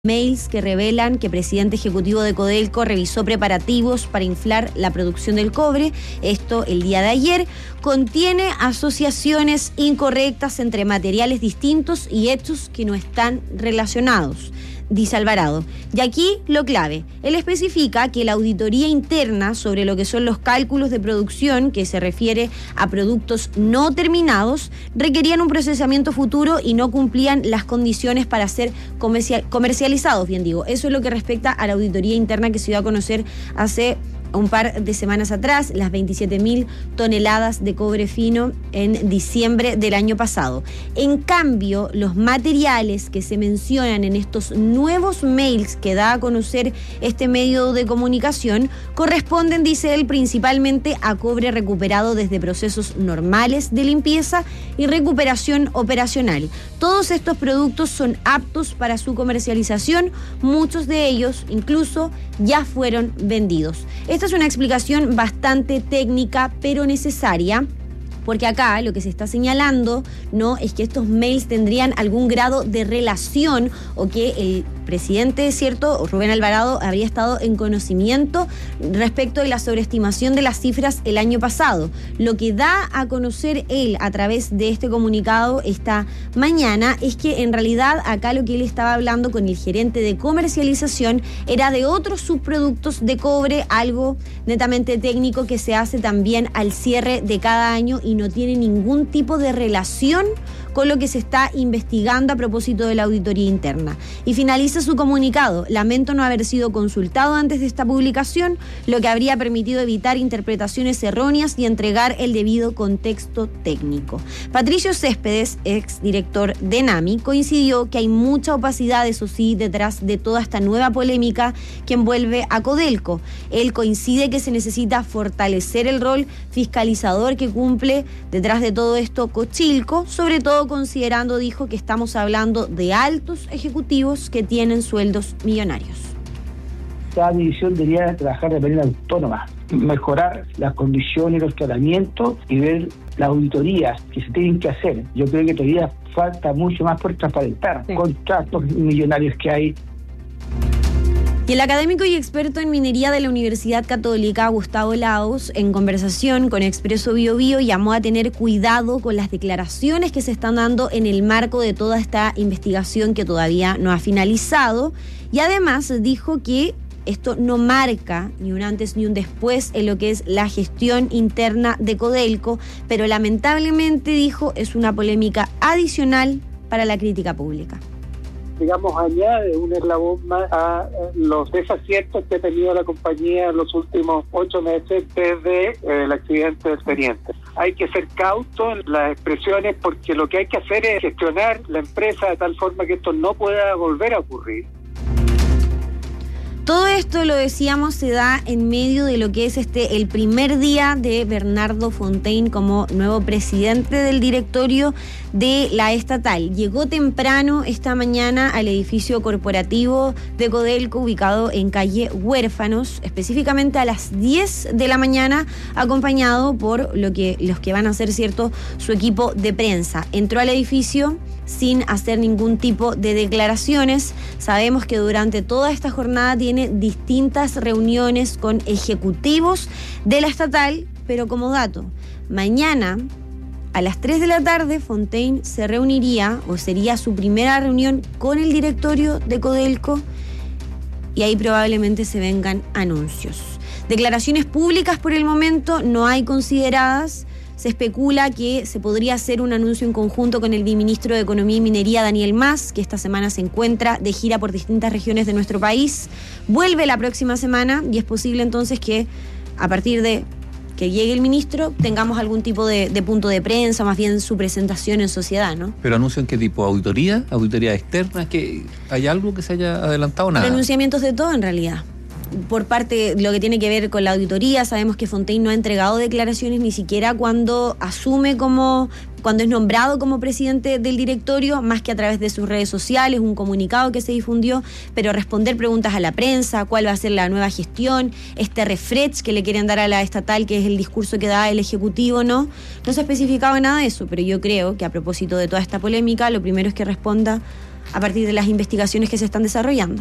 Mails que revelan que el presidente ejecutivo de Codelco revisó preparativos para inflar la producción del cobre, esto el día de ayer, contiene asociaciones incorrectas entre materiales distintos y hechos que no están relacionados, dice Alvarado. Y aquí lo clave, él especifica que la auditoría interna sobre lo que son los cálculos de producción, que se refiere a productos no terminados, requerían un procesamiento futuro y no cumplían las condiciones para ser comercializados, bien digo. Eso es lo que respecta a la auditoría interna que se dio a conocer hace un par de semanas atrás, las 27.000 toneladas de cobre fino en diciembre del año pasado. En cambio, los materiales que se mencionan en estos nuevos mails que da a conocer este medio de comunicación corresponden, dice él, principalmente a cobre recuperado desde procesos normales de limpieza y recuperación operacional. Todos estos productos son aptos para su comercialización, muchos de ellos incluso ya fueron vendidos. Esta es una explicación bastante técnica, pero necesaria, porque acá lo que se está señalando no es que estos mails tendrían algún grado de relación o que el presidente, ¿cierto?, Rubén Alvarado, habría estado en conocimiento respecto de la sobreestimación de las cifras el año pasado. Lo que da a conocer él a través de este comunicado esta mañana es que en realidad acá lo que él estaba hablando con el gerente de comercialización era de otros subproductos de cobre, algo netamente técnico que se hace también al cierre de cada año y no tiene ningún tipo de relación con lo que se está investigando a propósito de la auditoría interna. Y finaliza su comunicado: lamento no haber sido consultado antes de esta publicación, lo que habría permitido evitar interpretaciones erróneas y entregar el debido contexto técnico. Patricio Céspedes, exdirector de ENAMI, coincidió que hay mucha opacidad, eso sí, detrás de toda esta nueva polémica que envuelve a Codelco. Él coincide que se necesita fortalecer el rol fiscalizador que cumple detrás de todo esto Cochilco, sobre todo considerando, dijo, que estamos hablando de altos ejecutivos que tienen sueldos millonarios. Cada división debería trabajar de manera autónoma, mejorar las condiciones, los tratamientos y ver las auditorías que se tienen que hacer. Yo creo que todavía falta mucho más por transparentar contratos millonarios que hay. Y el académico y experto en minería de la Universidad Católica, Gustavo Laos, en conversación con Expreso Bio Bio, llamó a tener cuidado con las declaraciones que se están dando en el marco de toda esta investigación que todavía no ha finalizado. Y además dijo que esto no marca ni un antes ni un después en lo que es la gestión interna de Codelco, pero lamentablemente, dijo, es una polémica adicional para la crítica pública. Digamos, añade un eslabón más a los desaciertos que ha tenido la compañía en los últimos 8 meses desde el accidente del teniente. Hay que ser cauto en las expresiones porque lo que hay que hacer es gestionar la empresa de tal forma que esto no pueda volver a ocurrir. Todo esto, lo decíamos, se da en medio de lo que es el primer día de Bernardo Fontaine como nuevo presidente del directorio de la estatal. Llegó temprano esta mañana al edificio corporativo de Codelco, ubicado en calle Huérfanos, específicamente a las 10 de la mañana, acompañado por los que van a ser, ¿cierto?, su equipo de prensa. Entró al edificio sin hacer ningún tipo de declaraciones. Sabemos que durante toda esta jornada tiene distintas reuniones con ejecutivos de la estatal, pero como dato, mañana a las 3 de la tarde Fontaine se reuniría, o sería su primera reunión con el directorio de Codelco, y ahí probablemente se vengan anuncios. Declaraciones públicas por el momento no hay consideradas. Se especula que se podría hacer un anuncio en conjunto con el viceministro de Economía y Minería, Daniel Mas, que esta semana se encuentra de gira por distintas regiones de nuestro país. Vuelve la próxima semana y es posible entonces que a partir de que llegue el ministro tengamos algún tipo de punto de prensa, más bien su presentación en sociedad, ¿no? ¿Pero anuncian qué tipo? ¿Auditoría? ¿Auditoría externa? ¿Que hay algo que se haya adelantado? Nada. Pronunciamientos de todo en realidad. Por parte de lo que tiene que ver con la auditoría, sabemos que Fontaine no ha entregado declaraciones ni siquiera cuando es nombrado como presidente del directorio, más que a través de sus redes sociales, un comunicado que se difundió, pero responder preguntas a la prensa, cuál va a ser la nueva gestión, este refresh que le quieren dar a la estatal, que es el discurso que da el Ejecutivo, no se ha especificado nada de eso, pero yo creo que a propósito de toda esta polémica, lo primero es que responda a partir de las investigaciones que se están desarrollando.